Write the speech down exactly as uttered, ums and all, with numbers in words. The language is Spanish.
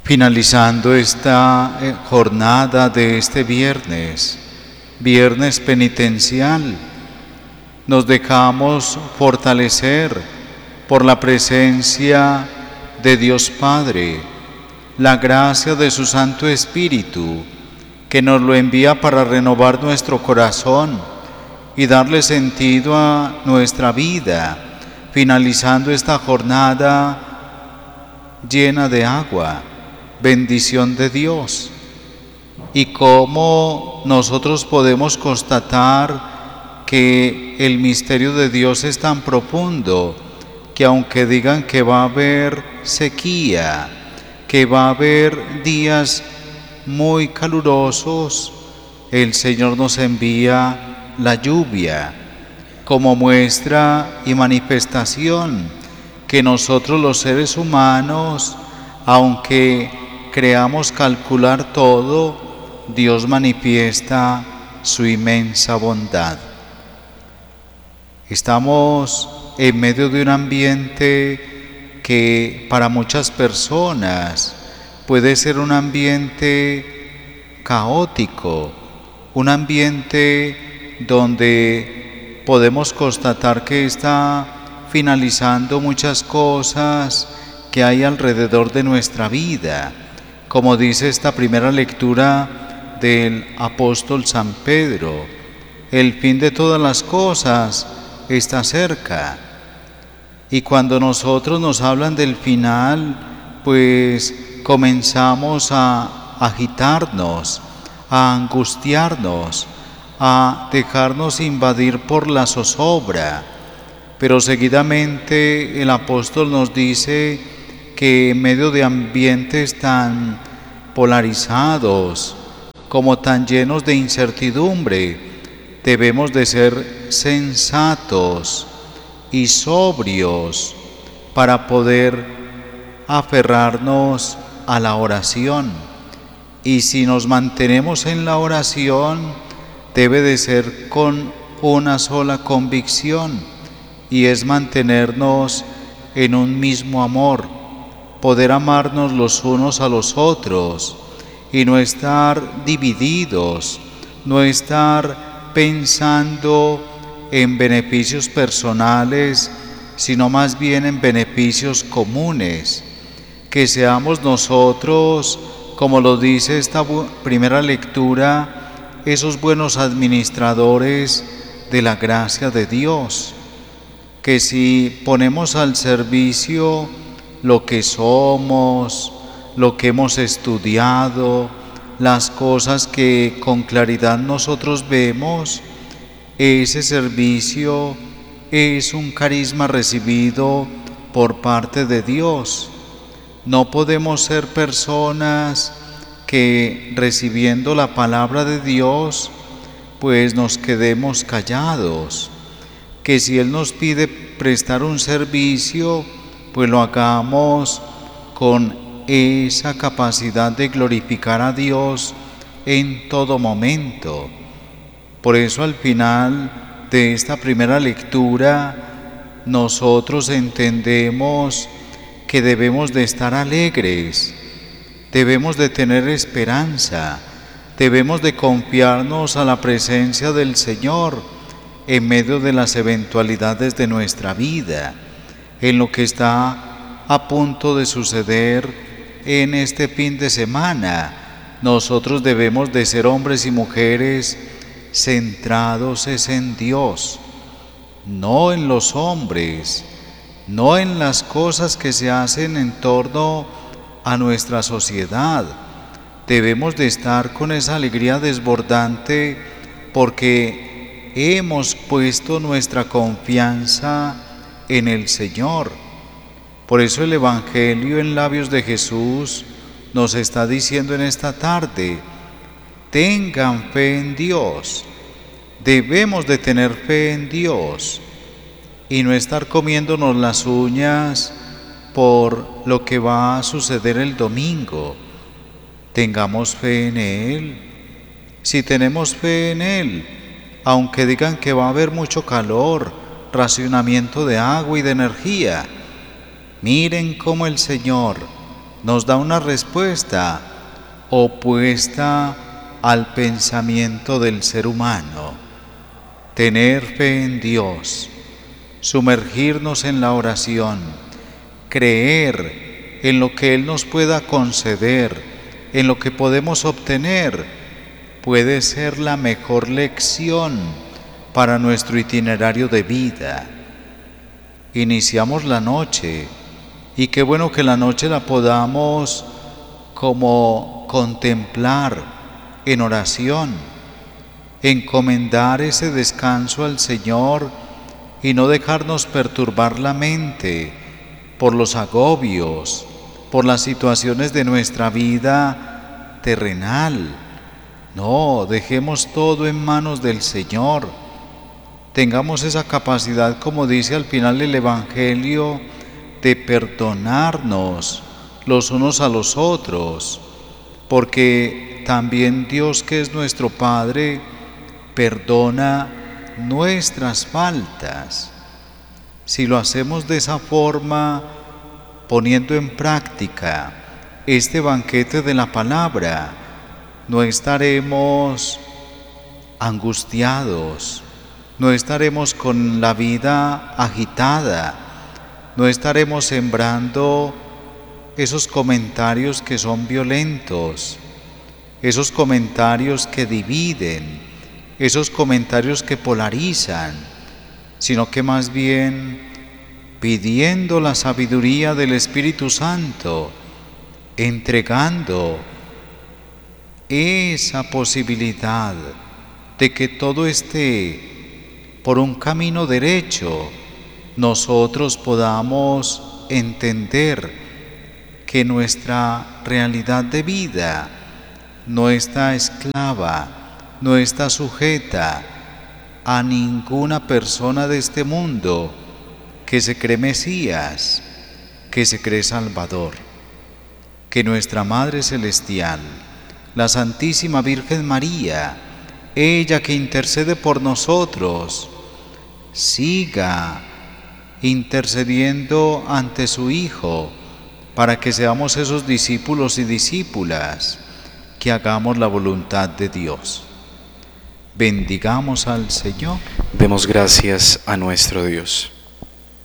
Finalizando esta eh, jornada de este viernes, viernes penitencial, nos dejamos fortalecer por la presencia de Dios Padre, la gracia de su Santo Espíritu, que nos lo envía para renovar nuestro corazón y darle sentido a nuestra vida, finalizando esta jornada llena de agua, bendición de Dios. Y cómo nosotros podemos constatar que el misterio de Dios es tan profundo, que aunque digan que va a haber sequía, que va a haber días muy calurosos, el Señor nos envía la lluvia como muestra y manifestación que nosotros los seres humanos, aunque creamos calcular todo, Dios manifiesta su inmensa bondad. Estamos en medio de un ambiente que para muchas personas puede ser un ambiente caótico, un ambiente donde podemos constatar que está finalizando muchas cosas que hay alrededor de nuestra vida, como dice esta primera lectura del apóstol San Pedro: el fin de todas las cosas está cerca. Y cuando nosotros nos hablan del final, pues comenzamos a agitarnos, a angustiarnos, a dejarnos invadir por la zozobra. Pero seguidamente el apóstol nos dice que en medio de ambientes tan polarizados, como tan llenos de incertidumbre, debemos de ser sensatos y sobrios para poder aferrarnos a la oración. Y si nos mantenemos en la oración, debe de ser con una sola convicción, y es mantenernos en un mismo amor, poder amarnos los unos a los otros y no estar divididos, no estar pensando en beneficios personales, sino más bien en beneficios comunes. Que seamos nosotros, como lo dice esta primera lectura, esos buenos administradores de la gracia de Dios. Que si ponemos al servicio lo que somos, lo que hemos estudiado, las cosas que con claridad nosotros vemos, ese servicio es un carisma recibido por parte de Dios. No podemos ser personas que, recibiendo la palabra de Dios, pues nos quedemos callados. Que si Él nos pide prestar un servicio, pues lo hagamos con esa capacidad de glorificar a Dios en todo momento. Por eso al final de esta primera lectura, nosotros entendemos que debemos de estar alegres, debemos de tener esperanza, debemos de confiarnos a la presencia del Señor en medio de las eventualidades de nuestra vida, en lo que está a punto de suceder en este fin de semana. Nosotros debemos de ser hombres y mujeres centrados es en Dios, no en los hombres, no en las cosas que se hacen en torno a nuestra sociedad. Debemos de estar con esa alegría desbordante porque hemos puesto nuestra confianza en el Señor. Por eso el Evangelio en labios de Jesús nos está diciendo en esta tarde: tengan fe en Dios. Debemos de tener fe en Dios y no estar comiéndonos las uñas por lo que va a suceder el domingo. Tengamos fe en Él. Si tenemos fe en Él, aunque digan que va a haber mucho calor, racionamiento de agua y de energía, miren cómo el Señor nos da una respuesta opuesta al pensamiento del ser humano. Tener fe en Dios, sumergirnos en la oración, creer en lo que Él nos pueda conceder, en lo que podemos obtener, puede ser la mejor lección para nuestro itinerario de vida. Iniciamos la noche, y qué bueno que la noche la podamos como contemplar en oración, encomendar ese descanso al Señor y no dejarnos perturbar la mente por los agobios, por las situaciones de nuestra vida terrenal. No, dejemos todo en manos del Señor. Tengamos esa capacidad, como dice al final del Evangelio, de perdonarnos los unos a los otros, porque también Dios, que es nuestro Padre, perdona nuestras faltas. Si lo hacemos de esa forma, poniendo en práctica este banquete de la palabra, no estaremos angustiados, no estaremos con la vida agitada, no estaremos sembrando esos comentarios que son violentos, esos comentarios que dividen, esos comentarios que polarizan, sino que más bien pidiendo la sabiduría del Espíritu Santo, entregando esa posibilidad de que todo esté por un camino derecho, nosotros podamos entender que nuestra realidad de vida no está esclava, no está sujeta a ninguna persona de este mundo que se cree Mesías, que se cree Salvador. Que nuestra Madre Celestial, la Santísima Virgen María, ella que intercede por nosotros, siga intercediendo ante su Hijo, para que seamos esos discípulos y discípulas que hagamos la voluntad de Dios. Bendigamos al Señor. Demos gracias a nuestro Dios.